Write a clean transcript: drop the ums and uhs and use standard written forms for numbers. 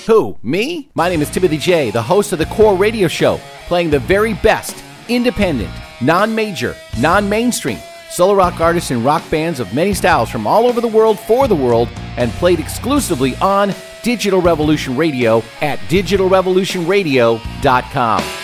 Who, me? My name is Timothy J., the host of the Core Radio Show, playing the very best independent, non-major, non-mainstream solo rock artists and rock bands of many styles from all over the world for the world, and played exclusively on Digital Revolution Radio at digitalrevolutionradio.com.